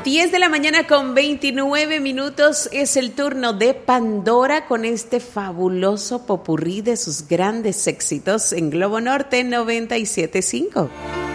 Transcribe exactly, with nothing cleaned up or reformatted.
diez de la mañana con veintinueve minutos es el turno de Pandora con este fabuloso popurrí de sus grandes éxitos en Globo Norte noventa y siete punto cinco.